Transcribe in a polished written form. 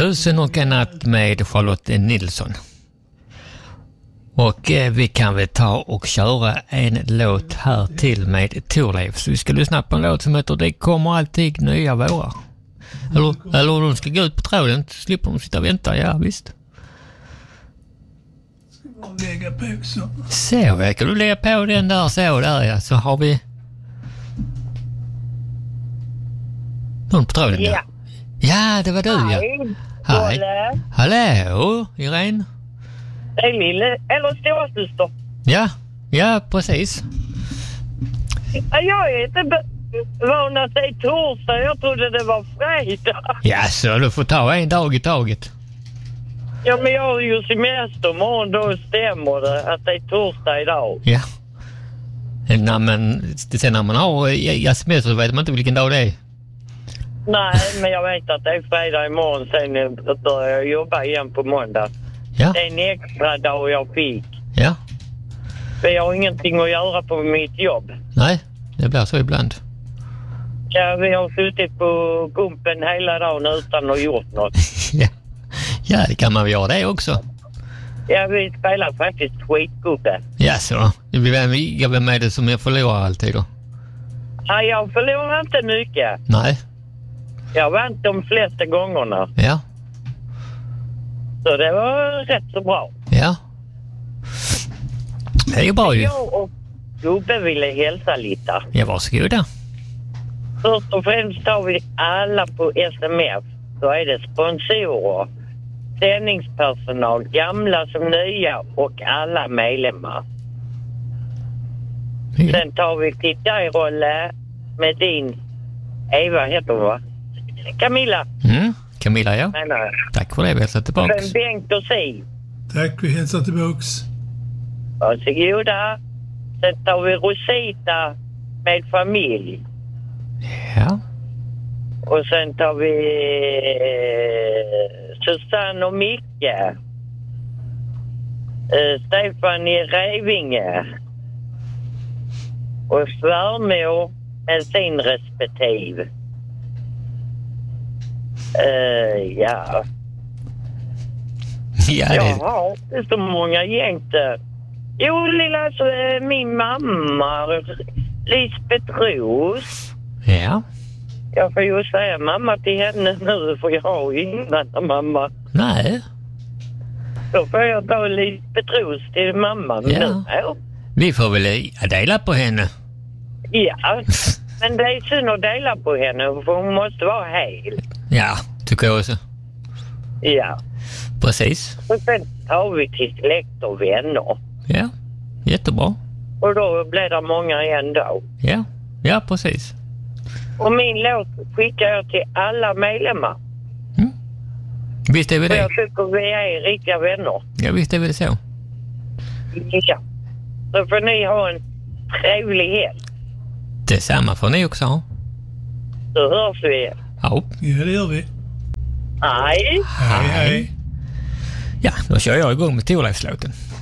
Tusen och en natt med Charlotte Nilsson. Och vi kan väl ta och köra en låt här till med Thorleif. Så vi ska lyssna på en låt som heter Det kommer alltid nya vårar. Eller de ska gå ut på tråden, slipper de sitta och vänta, ja visst. Ska vi lägga på så. Så, kan du lägga på den där så där, ja. Så har vi någon på tråden där. Ja, det var du, ja. Hej. Hallå, Irene. Det är lille, eller stora syster. Ja, precis. Jag är inte van att det är torsdag. Jag trodde det var fredag. Ja, så du får ta en dag i taget. Ja, men jag har ju semester imorgon, då stämmer det att det är torsdag idag. Ja. Sen när man har semester så vet man inte vilken dag det är. Nej, men jag vet att det är fredag imorgon. Sen börjar jag jobba igen på måndag. Ja. Det är en extra dag jag fick. Ja. För jag har ingenting att göra på mitt jobb. Nej, det blir så ibland. Ja, vi har suttit på gumpen hela dagen utan att gjort något. Ja, det kan man väl göra det också. Ja, vi spelar faktiskt skitgubbe. Ja, så. Vem är det som jag förlorar alltid då? Ja, jag förlorar inte mycket. Nej. Jag vann de flesta gångerna. Ja. Så det var rätt så bra. Ja. Det är ju bra ju. Jag och gubbe ville hälsa lite. Ja, varsågoda. Först och främst tar vi alla på SMF. Så är det sponsorer, sändningspersonal, gamla som nya och alla medlemmar. Ja. Sen tar vi till dig, Rolle, med din Eva heter hon, va? Camilla. Camilla, ja. Nej. Tack för det, vi hälsar tillbaka. Sen Bengt och Siv. Tack, vi hälsar tillbaks. Varsågoda. Sen tar vi Rosita med familj. Ja. Och sen tar vi Susanne och Micke. Stefan i Revinge. Och svärmor med sin respektive. Ja. Ja, det är så många gäng där. Jo, lilla, så min mamma, Lisbeth Ros. Ja. Jag får ju säga mamma till henne nu, för jag har ju ingen mamma. Nej. Då får jag ta Lisbeth Ros till mamma. Ja. Vi får väl dela på henne. Ja, men det är synd att dela på henne, för hon måste vara hel. Ja, tycker jag också. Ja. Precis. Och sen tar vi till släkt och vänner. Ja, jättebra. Och då blir det många ändå. Ja, precis. Och min låt skickar jag till alla medlemmar. Visst är vi det. Och jag tycker vi är riktiga vänner. Ja, visst är vi det så. Ja. Så får ni ha en trevlig helg. Detsamma får ni också ha. Så hörs vi igen. Ja, det gör vi. Hej. Hej. Ja, då kör jag igång med Thorleifslåten.